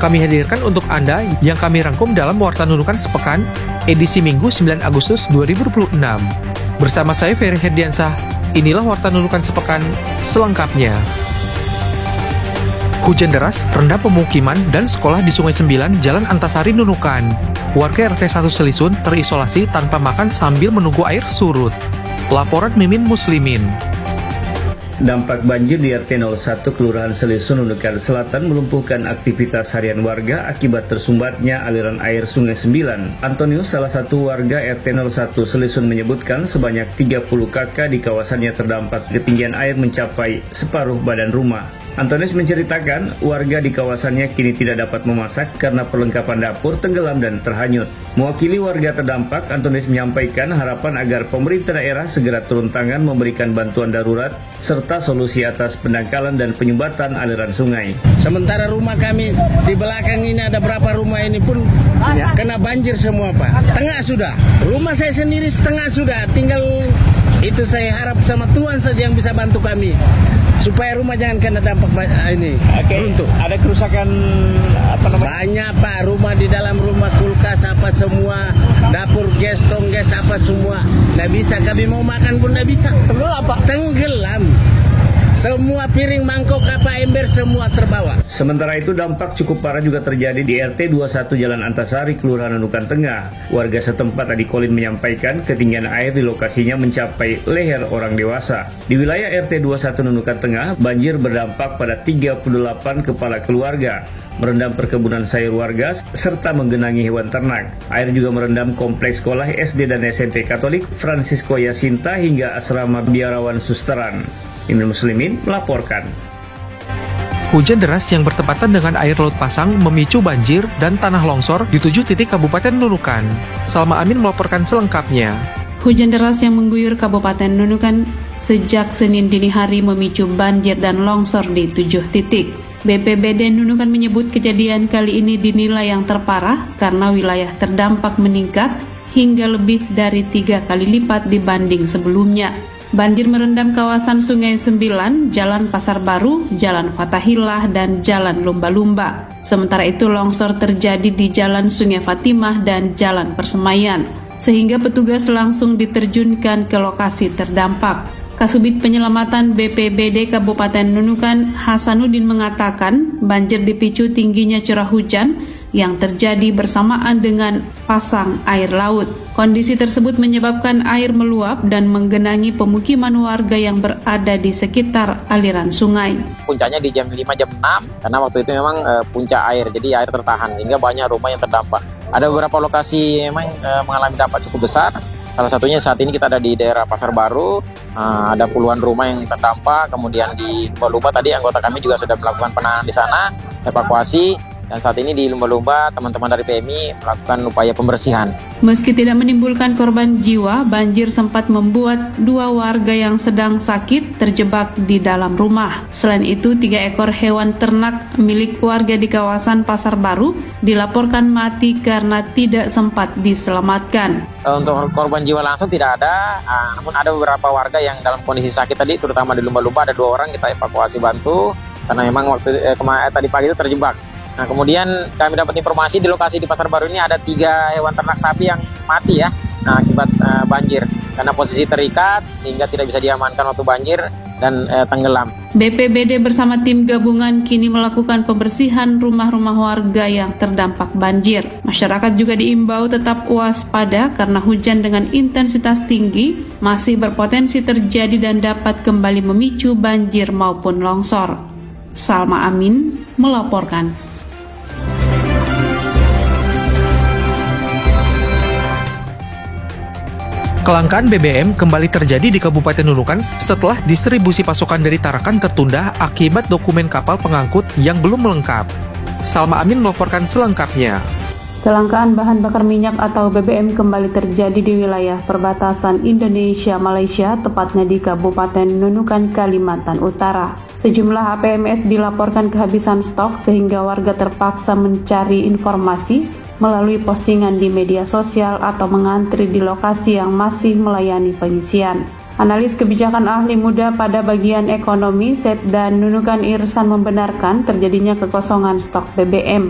Kami hadirkan untuk Anda yang kami rangkum dalam Warta Nunukan Sepekan, edisi Minggu 9 Agustus 2026. Bersama saya Ferry Herdiansah, inilah Warta Nunukan Sepekan selengkapnya. Hujan deras rendam pemukiman dan sekolah di Sungai Sembilan, Jalan Antasari, Nunukan. Warga RT 1 Selisun terisolasi tanpa makan sambil menunggu air surut. Laporan Mimin Muslimin. Dampak banjir di RT 01 Kelurahan Selisun, Nunukan Selatan melumpuhkan aktivitas harian warga akibat tersumbatnya aliran air Sungai Sembilan. Antonius, salah satu warga RT 01 Selisun, menyebutkan sebanyak 30 kakak di kawasannya terdampak ketinggian air mencapai separuh badan rumah. Antonius menceritakan warga di kawasannya kini tidak dapat memasak karena perlengkapan dapur tenggelam dan terhanyut. Mewakili warga terdampak, Antonius menyampaikan harapan agar pemerintah daerah segera turun tangan memberikan bantuan darurat serta solusi atas pendangkalan dan penyumbatan aliran sungai. Sementara rumah kami di belakang ini ada berapa rumah ini pun kena banjir semua, Pak. Tengah sudah. Rumah saya sendiri setengah sudah. Tinggal itu saya harap sama Tuhan saja yang bisa bantu kami supaya rumah jangan kena dampak ini. Runtuh. Ada kerusakan Banyak, Pak. Rumah di dalam rumah, kulkas apa semua, dapur gas, tonggas apa semua. Nggak bisa, kami mau makan pun nggak bisa. Tenggelam. Semua piring, mangkok, apa ember semua terbawa. Sementara itu dampak cukup parah juga terjadi di RT 21 Jalan Antasari, Kelurahan Nunukan Tengah. Warga setempat tadi Kolin menyampaikan ketinggian air di lokasinya mencapai leher orang dewasa. Di wilayah RT 21 Nunukan Tengah, banjir berdampak pada 38 kepala keluarga, merendam perkebunan sayur warga serta menggenangi hewan ternak. Air juga merendam kompleks sekolah SD dan SMP Katolik Francisco Yasinta hingga asrama biarawan Susteran. Mimin Muslimin melaporkan. Hujan deras yang bertepatan dengan air laut pasang memicu banjir dan tanah longsor di 7 titik Kabupaten Nunukan. Salma Amin melaporkan selengkapnya. Hujan deras yang mengguyur Kabupaten Nunukan sejak Senin dini hari memicu banjir dan longsor di 7 titik. BPBD Nunukan menyebut kejadian kali ini dinilai yang terparah karena wilayah terdampak meningkat hingga lebih dari 3 kali lipat dibanding sebelumnya. Banjir merendam kawasan Sungai Sembilan, Jalan Pasar Baru, Jalan Fatahillah, dan Jalan Lumba-Lumba. Sementara itu longsor terjadi di Jalan Sungai Fatimah dan Jalan Persemaian, sehingga petugas langsung diterjunkan ke lokasi terdampak. Kasubit Penyelamatan BPBD Kabupaten Nunukan, Hasanuddin, mengatakan banjir dipicu tingginya curah hujan yang terjadi bersamaan dengan pasang air laut. Kondisi tersebut menyebabkan air meluap dan menggenangi pemukiman warga yang berada di sekitar aliran sungai. Puncaknya di jam 5, jam 6, karena waktu itu memang puncak air, jadi air tertahan, sehingga banyak rumah yang terdampak. Ada beberapa lokasi memang mengalami dampak cukup besar. Salah satunya saat ini kita ada di daerah Pasar Baru, ada puluhan rumah yang terdampak. Kemudian di Lumba-Lumba tadi anggota kami juga sudah melakukan penanganan di sana, evakuasi. Dan saat ini di Lumba-Lumba teman-teman dari PMI melakukan upaya pembersihan. Meski tidak menimbulkan korban jiwa, banjir sempat membuat 2 warga yang sedang sakit terjebak di dalam rumah. Selain itu, 3 ekor hewan ternak milik warga di kawasan Pasar Baru dilaporkan mati karena tidak sempat diselamatkan. Untuk korban jiwa langsung tidak ada, namun ada beberapa warga yang dalam kondisi sakit tadi, terutama di Lumba-Lumba ada 2 orang kita evakuasi bantu karena memang tadi pagi itu terjebak. Nah, kemudian kami dapat informasi di lokasi di Pasar Baru ini ada 3 hewan ternak sapi yang mati ya, akibat banjir karena posisi terikat sehingga tidak bisa diamankan waktu banjir dan tenggelam. BPBD bersama tim gabungan kini melakukan pembersihan rumah-rumah warga yang terdampak banjir. Masyarakat juga diimbau tetap waspada karena hujan dengan intensitas tinggi masih berpotensi terjadi dan dapat kembali memicu banjir maupun longsor. Salma Amin melaporkan. Kelangkaan BBM kembali terjadi di Kabupaten Nunukan setelah distribusi pasokan dari Tarakan tertunda akibat dokumen kapal pengangkut yang belum lengkap. Salma Amin melaporkan selengkapnya. Kelangkaan bahan bakar minyak atau BBM kembali terjadi di wilayah perbatasan Indonesia-Malaysia, tepatnya di Kabupaten Nunukan, Kalimantan Utara. Sejumlah APMS dilaporkan kehabisan stok sehingga warga terpaksa mencari informasi melalui postingan di media sosial atau mengantri di lokasi yang masih melayani pengisian. Analis kebijakan ahli muda pada bagian ekonomi, Setda Nunukan Irsan membenarkan terjadinya kekosongan stok BBM.